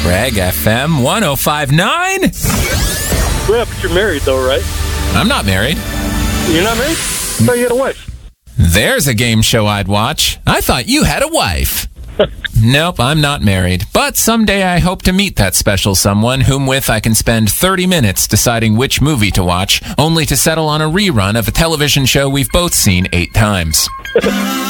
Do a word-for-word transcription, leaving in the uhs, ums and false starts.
Reg F M one oh five point nine. Yeah, but you're married, though, right? I'm not married. You're not married? I thought you had a wife. There's a game show I'd watch. I thought you had a wife. Nope, I'm not married. But someday I hope to meet that special someone whom with I can spend thirty minutes deciding which movie to watch, only to settle on a rerun of a television show we've both seen eight times.